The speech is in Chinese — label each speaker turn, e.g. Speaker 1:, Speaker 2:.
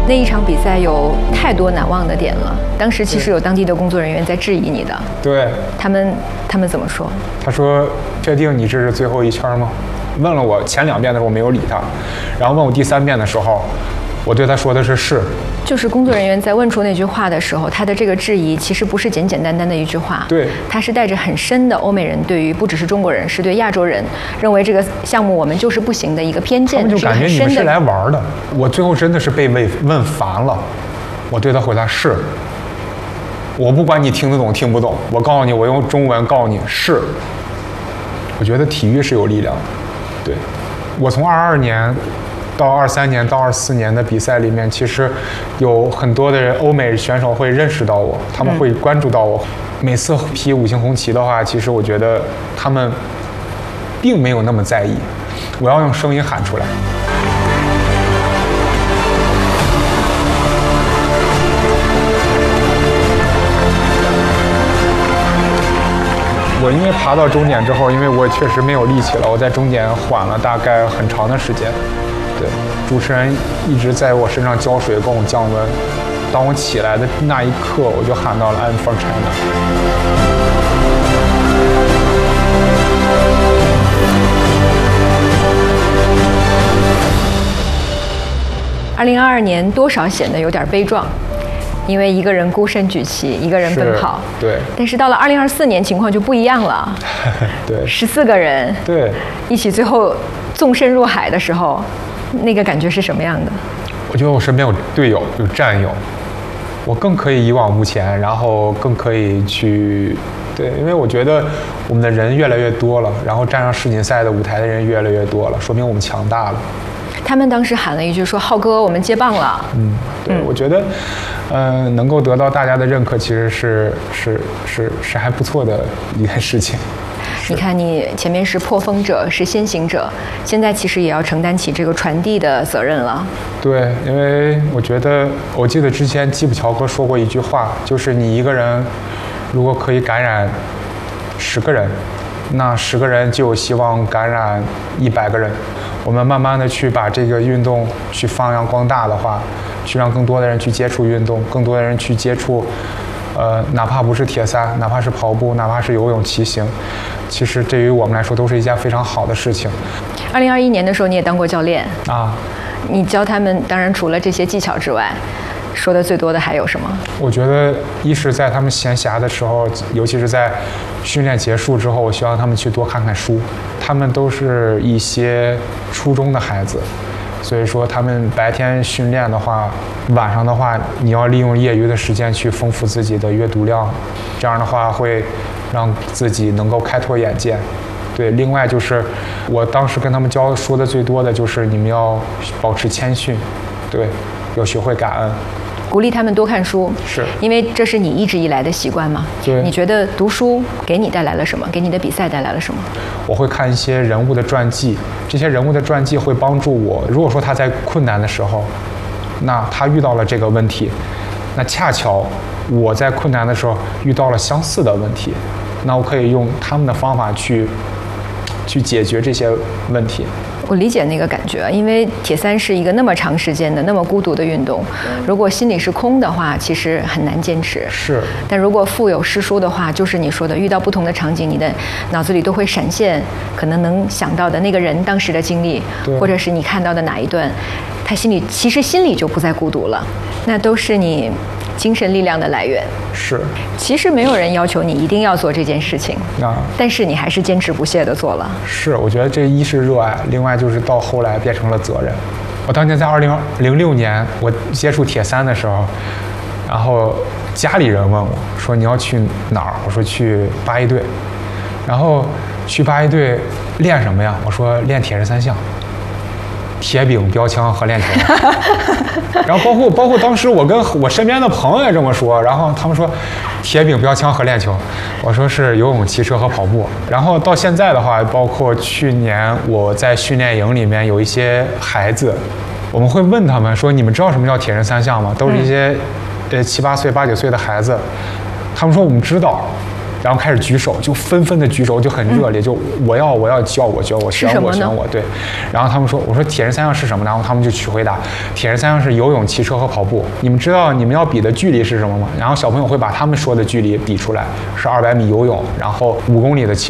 Speaker 1: 那一场比赛有太多难忘的点了。当时其实有当地的工作人员在质疑你的。
Speaker 2: 对。
Speaker 1: 他们怎么说？
Speaker 2: 他说：“确定你这是最后一圈吗？”问了我前2遍的时候我没有理他，然后问我第3遍的时候，我对他说的是。
Speaker 1: 就是工作人员在问出那句话的时候，他的这个质疑其实不是简简单单的一句话，
Speaker 2: 对，
Speaker 1: 他是带着很深的欧美人对于不只是中国人，是对亚洲人认为这个项目我们就是不行的一个偏见。
Speaker 2: 他们就感觉你们是来玩的。我最后真的是被问烦了，我对他回答是。我不管你听得懂听不懂，我告诉你，我用中文告诉你是。我觉得体育是有力量的。对，我从22年到23年到24年的比赛里面，其实有很多的欧美选手会认识到我，他们会关注到我。每次披5星红旗的话，其实我觉得他们并没有那么在意。我要用声音喊出来。我因为爬到终点之后，因为我确实没有力气了，我在终点缓了大概很长的时间。对，主持人一直在我身上浇水，跟我降温。当我起来的那一刻，我就喊到了 "I'm from China"。
Speaker 1: 2022年多少显得有点悲壮。因为一个人孤身举旗，一个人奔跑。
Speaker 2: 对。
Speaker 1: 但是到了2024年，情况就不一样了。
Speaker 2: 对。
Speaker 1: 14个人。
Speaker 2: 对。
Speaker 1: 一起最后纵身入海的时候，那个感觉是什么样的？
Speaker 2: 我觉得我身边有队友，有战友，我更可以一往无前，然后更可以去，对，因为我觉得我们的人越来越多了，然后站上世锦赛的舞台的人越来越多了，说明我们强大了。
Speaker 1: 他们当时喊了一句说：“浩哥，我们接棒了。”
Speaker 2: 对，我觉得，能够得到大家的认可，其实是还不错的一件事情。
Speaker 1: 你看，你前面是破风者，是先行者，现在其实也要承担起这个传递的责任了。
Speaker 2: 对，因为我记得之前基普乔格说过一句话，就是你一个人如果可以感染10个人，那10个人就有希望感染100个人。我们慢慢的去把这个运动去发扬光大的话，去让更多的人去接触运动，更多的人去接触，哪怕不是铁三，哪怕是跑步，哪怕是游泳、骑行，其实对于我们来说都是一件非常好的事情。
Speaker 1: 2021年的时候，你也当过教练
Speaker 2: 啊，
Speaker 1: 你教他们，当然除了这些技巧之外，说的最多的还有什么？
Speaker 2: 我觉得一是在他们闲暇的时候，尤其是在训练结束之后，我希望他们去多看看书。他们都是一些初中的孩子，所以说他们白天训练的话，晚上的话，你要利用业余的时间去丰富自己的阅读量，这样的话会让自己能够开拓眼界。对，另外就是我当时跟他们说的最多的就是你们要保持谦逊，对，要学会感恩。
Speaker 1: 鼓励他们多看书，
Speaker 2: 是
Speaker 1: 因为这是你一直以来的习惯吗？
Speaker 2: 对。
Speaker 1: 你觉得读书给你带来了什么？给你的比赛带来了什么？
Speaker 2: 我会看一些人物的传记，这些人物的传记会帮助我。如果说他在困难的时候，那他遇到了这个问题，那恰巧我在困难的时候遇到了相似的问题，那我可以用他们的方法去解决这些问题。
Speaker 1: 我理解那个感觉，因为铁三是一个那么长时间的、那么孤独的运动，如果心里是空的话，其实很难坚持。
Speaker 2: 是。
Speaker 1: 但如果腹有诗书的话，就是你说的，遇到不同的场景，你的脑子里都会闪现可能能想到的那个人当时的经历，或者是你看到的哪一段，他其实心里就不再孤独了，那都是你精神力量的来源。
Speaker 2: 是。
Speaker 1: 其实没有人要求你一定要做这件事情，但是你还是坚持不懈地做了。
Speaker 2: 是，我觉得这一是热爱，另外就是到后来变成了责任。我当年在2006年我接触铁三的时候，然后家里人问我说你要去哪儿？我说去8一队。然后去8一队练什么呀？我说练铁人3项。铁饼、标枪和链球，然后包括当时我跟我身边的朋友也这么说，然后他们说铁饼、标枪和链球，我说是游泳、骑车和跑步。然后到现在的话，包括去年我在训练营里面有一些孩子，我们会问他们说：“你们知道什么叫铁人3项吗？”都是一些7、8岁、8、9岁的孩子，他们说我们知道， 然后开始举手，就纷纷的举手，就很热烈，就我要教我，选我，对。然后他们说，我说铁人三项是什么？然后他们就去回答，铁人三项是游泳、骑车和跑步。你们知道你们要比的距离是什么吗？然后小朋友会把他们说的距离比出来，是200米游泳，然后5公里的骑